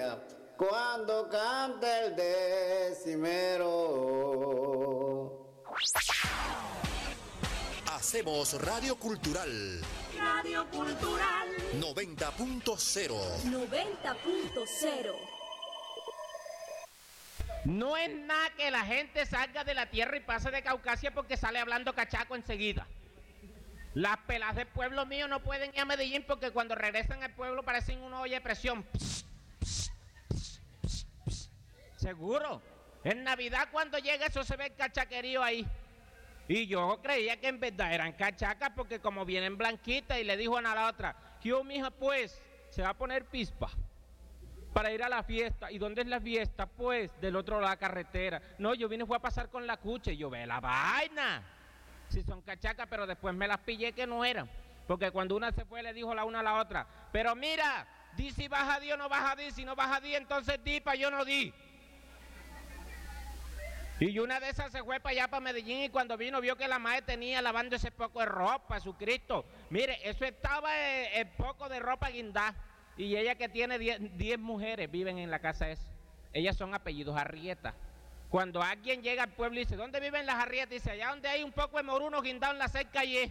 alegría cuando canta el decimero. Hacemos Radio Cultural. Radio Cultural 90.0. 90.0. No es nada que la gente salga de la tierra y pase de Caucasia porque sale hablando cachaco enseguida. Las pelas del pueblo mío no pueden ir a Medellín porque cuando regresan al pueblo parecen una olla de presión. Pss, pss, pss, pss, pss. Seguro. En Navidad cuando llega eso se ve el cachaquerío ahí. Y yo creía que en verdad eran cachacas porque como vienen blanquitas y le dijo a la otra, yo mija pues, se va a poner pispa para ir a la fiesta. ¿Y dónde es la fiesta? Pues, del otro lado de la carretera. No, yo vine fue a pasar con la cucha y yo ve la vaina. Si son cachacas, pero después me las pillé que no eran. Porque cuando una se fue le dijo la una a la otra, pero mira, di si vas a di o no vas a di, si no vas a di entonces di pa' yo no di. Y una de esas se fue para allá, para Medellín, y cuando vino vio que la madre tenía lavando ese poco de ropa, Jesucristo. Mire, eso estaba el poco de ropa guindá. Y ella que tiene 10 mujeres viven en la casa esa. Ellas son apellidos Arrieta. Cuando alguien llega al pueblo y dice, ¿dónde viven las Arrietas? Dice, allá donde hay un poco de moruno guindado en la cerca allí.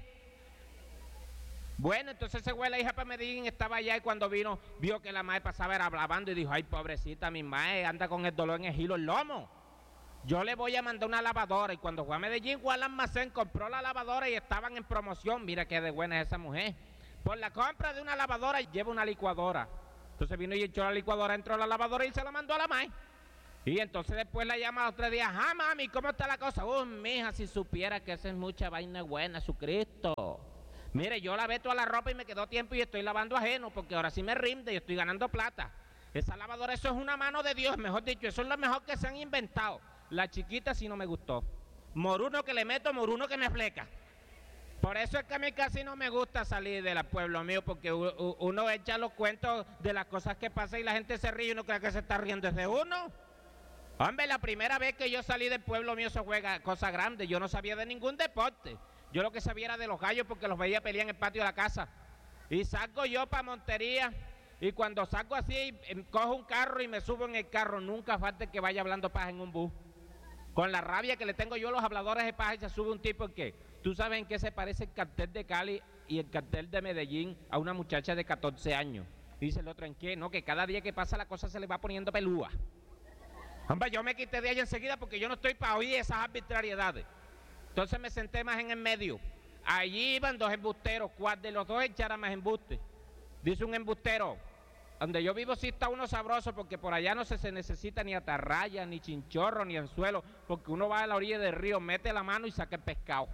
Bueno, entonces se fue la hija para Medellín, estaba allá y cuando vino, vio que la madre pasaba era lavando y dijo, ay, pobrecita, mi madre anda con el dolor en el hilo, el lomo. Yo le voy a mandar una lavadora. Y cuando fue a Medellín, fue al almacén, compró la lavadora y estaban en promoción. Mira qué de buena es esa mujer. Por la compra de una lavadora lleva una licuadora. Entonces vino y echó la licuadora, entró a la lavadora y se la mandó a la madre. Y entonces después la llama otro día, ah, mami, ¿cómo está la cosa? Mija, si supiera que esa es mucha vaina buena, Jesucristo. Mire, yo lavé toda la ropa y me quedó tiempo y estoy lavando ajeno, porque ahora sí me rinde y estoy ganando plata. Esa lavadora, eso es una mano de Dios, mejor dicho, eso es lo mejor que se han inventado. La chiquita sí no me gustó. Moruno que le meto, moruno que me fleca. Por eso es que a mí casi no me gusta salir del pueblo mío, porque uno echa los cuentos de las cosas que pasan y la gente se ríe y uno cree que se está riendo desde uno. Hombre, la primera vez que yo salí del pueblo mío se juega cosa grande. Yo no sabía de ningún deporte. Yo lo que sabía era de los gallos porque los veía pelear en el patio de la casa. Y salgo yo para Montería y cuando salgo así, cojo un carro y me subo en el carro. Nunca falta que vaya hablando paja en un bus. Con la rabia que le tengo yo a los habladores de paja y se sube un tipo que, ¿tú sabes en qué se parece el cartel de Cali y el cartel de Medellín a una muchacha de 14 años? Y dice el otro, ¿en qué? No, que cada día que pasa la cosa se le va poniendo pelúa. Hombre, yo me quité de ahí enseguida porque yo no estoy para oír esas arbitrariedades. Entonces me senté más en el medio. Allí iban dos embusteros, ¿cuál de los dos echara más embuste? Dice un embustero, donde yo vivo sí está uno sabroso porque por allá no se necesita ni atarraya, ni chinchorro, ni anzuelo, porque uno va a la orilla del río, mete la mano y saca el pescado.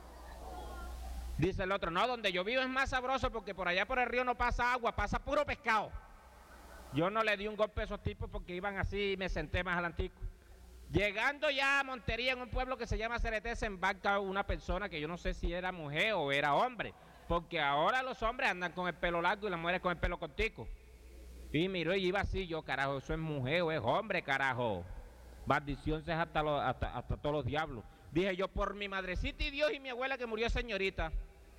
Dice el otro, no, donde yo vivo es más sabroso porque por allá por el río no pasa agua, pasa puro pescado. Yo no le di un golpe a esos tipos porque iban así y me senté más adelantico. Llegando ya a Montería, en un pueblo que se llama Cereté, se embarca una persona que yo no sé si era mujer o era hombre, porque ahora los hombres andan con el pelo largo y las mujeres con el pelo cortico. Y miró y iba así, yo, carajo, eso es mujer o es hombre, carajo. Maldición sea hasta todos los diablos. Dije yo, por mi madrecita y Dios y mi abuela que murió señorita,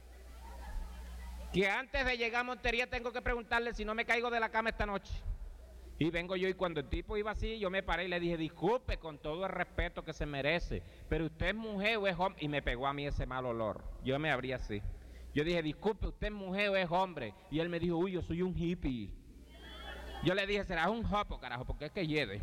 que antes de llegar a Montería tengo que preguntarle si no me caigo de la cama esta noche. Y vengo yo y cuando el tipo iba así, yo me paré y le dije, disculpe con todo el respeto que se merece, pero usted es mujer o es hombre, y me pegó a mí ese mal olor. Yo me abrí así. Yo dije, disculpe, usted es mujer o es hombre, y él me dijo, uy, yo soy un hippie. Yo le dije, será un jopo, carajo, porque es que lleve.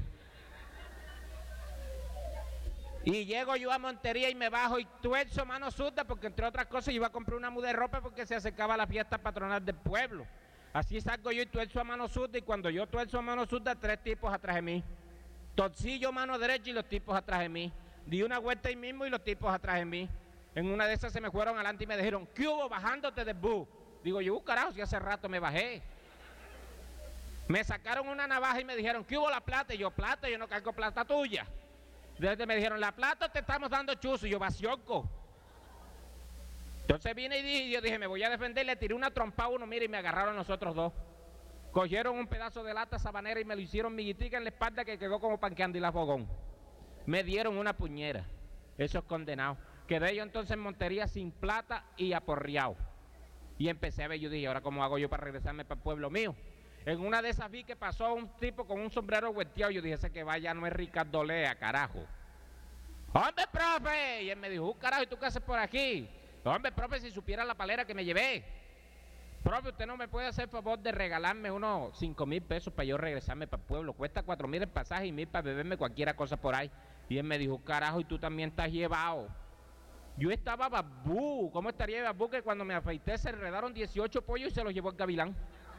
Y llego yo a Montería y me bajo y tuerzo mano zurda, porque entre otras cosas iba a comprar una muda de ropa porque se acercaba la fiesta patronal del pueblo. Así salgo yo y tuerzo a mano zurda, y cuando yo tuerzo a mano zurda, 3 tipos atrás de mí. Torcí yo mano derecha y los tipos atrás de mí. Di una vuelta ahí mismo y los tipos atrás de mí. En una de esas se me fueron adelante y me dijeron, ¿qué hubo bajándote del bus? Digo yo, carajo, si hace rato me bajé. Me sacaron una navaja y me dijeron, ¿qué hubo la plata? Y yo, plata, yo no cargo plata tuya. Desde me dijeron, la plata te estamos dando chuzo. Y yo, vacionco. Entonces vine y yo dije, me voy a defender, le tiré una trompa a uno, mire, y me agarraron los otros dos. Cogieron un pedazo de lata sabanera y me lo hicieron miguitica en la espalda que quedó como panqueando y la fogón. Me dieron una puñera, esos condenados. Quedé yo entonces en Montería sin plata y aporreado. Y empecé a ver, yo dije, ¿ahora cómo hago yo para regresarme para el pueblo mío? En una de esas vi que pasó un tipo con un sombrero vuelteado. Yo dije, ese que vaya no es Ricardo Lea, carajo. ¡Hombre, profe! Y él me dijo, carajo, ¿y tú qué haces por aquí? Hombre, profe, si supiera la palera que me llevé. Profe, ¿usted no me puede hacer favor de regalarme unos 5,000 pesos para yo regresarme para el pueblo? Cuesta 4,000 el pasaje y 1,000 para beberme cualquier cosa por ahí. Y él me dijo, carajo, ¿y tú también estás llevado? Yo estaba babú. ¿Cómo estaría babú que cuando me afeité se enredaron 18 pollos y se los llevó el gavilán?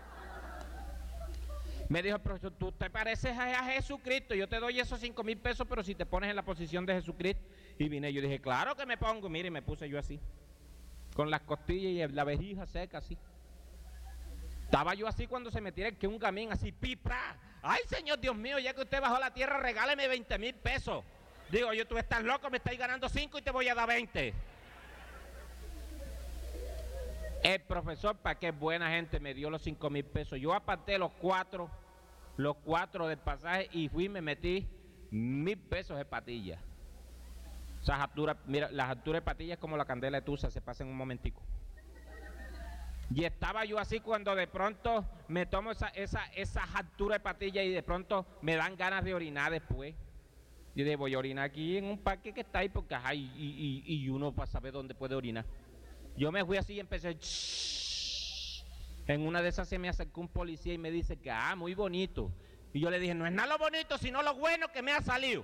Me dijo, profesor, tú te pareces a Jesucristo, yo te doy esos 5,000 pesos, pero si te pones en la posición de Jesucristo. Y vine, yo dije, claro que me pongo, mire, y me puse yo así, con las costillas y la vejiga seca así. Estaba yo así cuando se me tira que un gamín así, pipra. Ay, Señor Dios mío, ya que usted bajó a la tierra, regáleme 20,000 pesos. Digo, yo, tú estás loco, me estáis ganando 5 y te voy a dar 20. El profesor, para qué buena gente, me dio los 5,000 pesos. Yo aparté los cuatro del pasaje y fui y me metí 1,000 pesos de patilla. Esas alturas, mira, las alturas de patilla es como la candela de tusa, se pasa en un momentico. Y estaba yo así cuando de pronto me tomo esas alturas de patilla y de pronto me dan ganas de orinar después. Yo dije, voy a orinar aquí en un parque que está ahí porque ajá, y uno para saber dónde puede orinar. Yo me fui así y empecé. En una de esas se me acercó un policía y me dice que, muy bonito. Y yo le dije, no es nada lo bonito, sino lo bueno que me ha salido.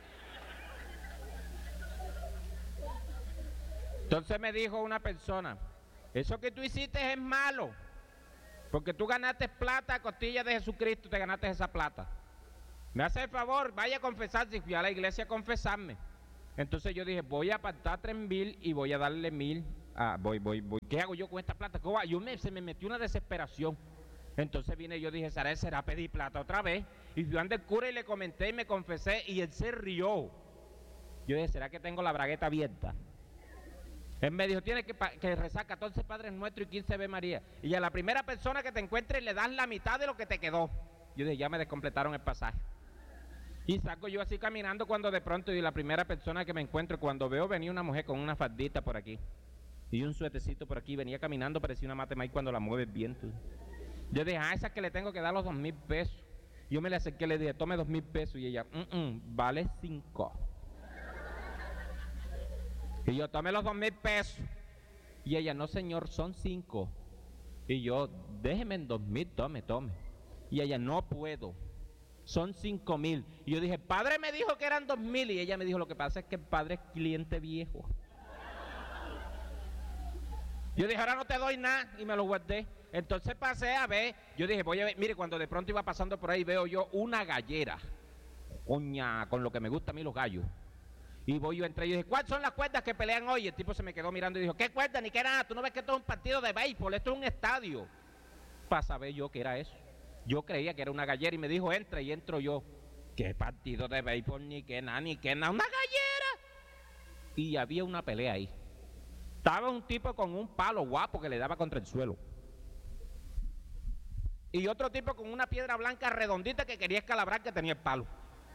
Entonces me dijo una persona, eso que tú hiciste es malo, porque tú ganaste plata a costillas de Jesucristo, te ganaste esa plata. Me hace el favor, vaya a confesarse, fui a la iglesia a confesarme. Entonces yo dije, voy a apartar 3,000 y voy a darle 1,000. Voy. ¿Qué hago yo con esta plata? Se me metió una desesperación. Entonces vine y yo dije, será pedir plata otra vez. Y fui ante el cura y le comenté y me confesé y él se rió. Yo dije, ¿será que tengo la bragueta abierta? Él me dijo, tienes que rezar 14 Padres Nuestros y 15 Ave María. Y a la primera persona que te encuentres le das la mitad de lo que te quedó. Yo dije, ya me descompletaron el pasaje. Y saco yo así caminando cuando de pronto, y la primera persona que me encuentro, cuando veo venía una mujer con una faldita por aquí y un suetecito por aquí, venía caminando, parecía una mate maíz cuando la mueve el viento. Yo dije, esa que le tengo que dar los 2,000 pesos. Yo me le acerqué y le dije, tome 2,000 pesos. Y ella, vale 5. Y yo, tome los 2,000 pesos. Y ella, no señor, son 5. Y yo, déjeme en 2,000, tome. Y ella, no puedo, son 5,000. Y yo dije, padre me dijo que eran 2,000. Y ella me dijo, lo que pasa es que el padre es cliente viejo. Yo dije, ahora no te doy nada, y me lo guardé. Entonces pasé a ver, yo dije, voy a ver, mire, cuando de pronto iba pasando por ahí, veo yo una gallera, coña, con lo que me gusta a mí los gallos. Y voy yo, entré y dije, ¿cuáles son las cuerdas que pelean hoy? El tipo se me quedó mirando y dijo, ¿qué cuerdas? Ni qué nada, tú no ves que esto es un partido de béisbol, esto es un estadio. Para saber yo qué era eso. Yo creía que era una gallera y me dijo, entra, y entro yo. ¿Qué partido de béisbol? Ni qué nada, una gallera. Y había una pelea ahí. Estaba un tipo con un palo guapo que le daba contra el suelo. Y otro tipo con una piedra blanca redondita que quería escalabrar, que tenía el palo.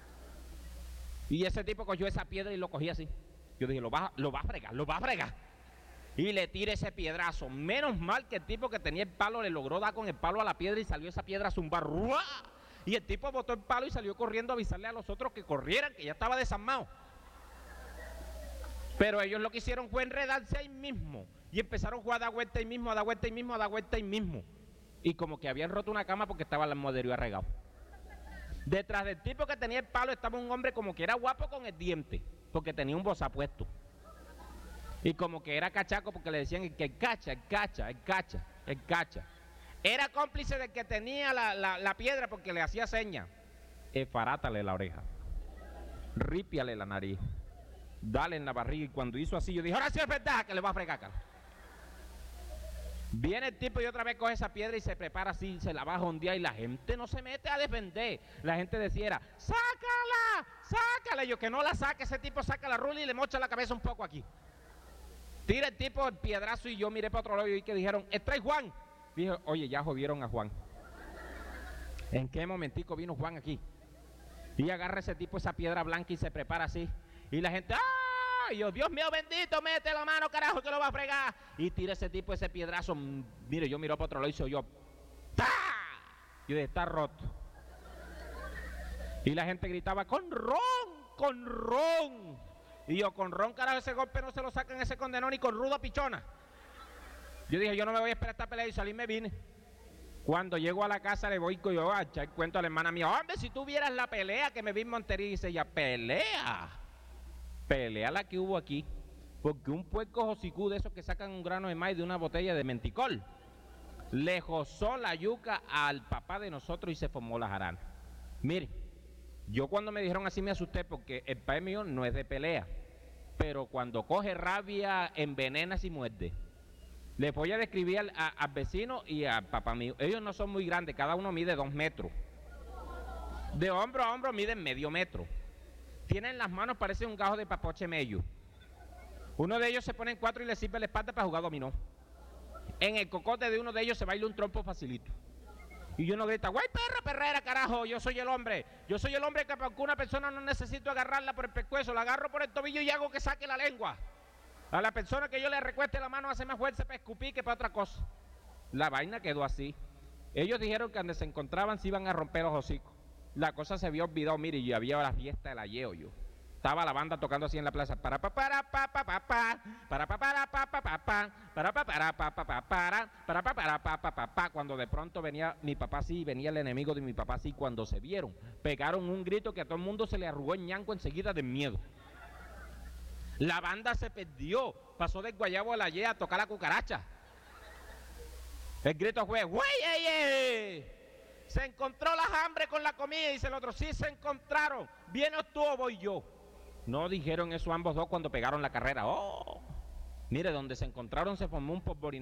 Y ese tipo cogió esa piedra y lo cogía así. Yo dije, lo va a fregar. Y le tiré ese piedrazo. Menos mal que el tipo que tenía el palo le logró dar con el palo a la piedra y salió esa piedra a zumbar. ¡Ruah! Y el tipo botó el palo y salió corriendo a avisarle a los otros que corrieran, que ya estaba desarmado. Pero ellos lo que hicieron fue enredarse ahí mismo. Y empezaron a jugar a dar vuelta ahí mismo, a dar vuelta ahí mismo, a dar vuelta ahí mismo. Y como que habían roto una cama porque estaba el almohaderío arregado. Detrás del tipo que tenía el palo estaba un hombre como que era guapo con el diente, porque tenía un bozal puesto. Y como que era cachaco porque le decían que el cacha. Era cómplice del que tenía la piedra porque le hacía señas. Esfarátale la oreja, rípiale la nariz, dale en la barriga. Y cuando hizo así yo dije, ahora sí es verdad que le va a fregar acá. Viene el tipo y otra vez coge esa piedra y se prepara así, se la va a jondear y la gente no se mete a defender. La gente decía, sácala. Yo, que no la saque, ese tipo saca la rula y le mocha la cabeza un poco aquí. Tira el tipo el piedrazo y yo miré para otro lado y vi que dijeron, ¿trae Juan? Dije, oye, ya jodieron a Juan. ¿En qué momentico vino Juan aquí? Y agarra ese tipo esa piedra blanca y se prepara así. Y la gente, Y yo, Dios mío bendito, mete la mano, carajo, que lo va a fregar. Y tira ese tipo ese piedrazo. Mire, yo miro para otro lado y soy yo. ¡Ta! Yo dije, está roto. Y la gente gritaba, con ron, con ron. Y yo, con ron, carajo, ese golpe no se lo sacan ese condenón ni con ruda pichona. Yo dije, yo no me voy a esperar esta pelea y salí y me vine. Cuando llego a la casa le voy yo a echar cuento a la hermana mía, hombre, si tú vieras la pelea que me vi en Montería, y dice ella, pelea la que hubo aquí, porque un puerco josicú de esos que sacan un grano de maíz de una botella de menticol, le josó la yuca al papá de nosotros y se formó la jarana. Mire, yo cuando me dijeron así me asusté porque el padre mío no es de pelea, pero cuando coge rabia envenena y muerde. Les voy a describir al vecino y al papá mío. Ellos no son muy grandes, cada uno mide 2 metros. De hombro a hombro miden medio metro. Tienen las manos, parece un gajo de papoche mello. Uno de ellos se pone en 4 y le sirve la espalda para jugar dominó. En el cocote de uno de ellos se baila un trompo facilito. Y uno grita, güey, perra, perrera, carajo, yo soy el hombre. Yo soy el hombre que para una persona no necesito agarrarla por el pescuezo, la agarro por el tobillo y hago que saque la lengua. A la persona que yo le recueste la mano hace más fuerza para escupir que para otra cosa. La vaina quedó así. Ellos dijeron que donde se encontraban se iban a romper los hocicos. La cosa se había olvidado, mire, y había la fiesta del ayeo yo. Estaba la banda tocando así en la plaza. Para pa para pa pa pa pa para pa para pa pa pa pa para pa para pa pa pa para pa para pa pa pa pa. Cuando de pronto venía mi papá sí, venía el enemigo de mi papá sí, cuando se vieron, pegaron un grito que a todo el mundo se le arrugó el ñanco enseguida de miedo. La banda se perdió, pasó del guayabo a la yea a tocar la cucaracha. El grito fue, ¡güey, se encontró la hambre con la comida! Y dice el otro, sí se encontraron, ¿vienes tú o voy yo? No dijeron eso ambos dos cuando pegaron la carrera. ¡Oh! Mire, donde se encontraron se formó un polvorín.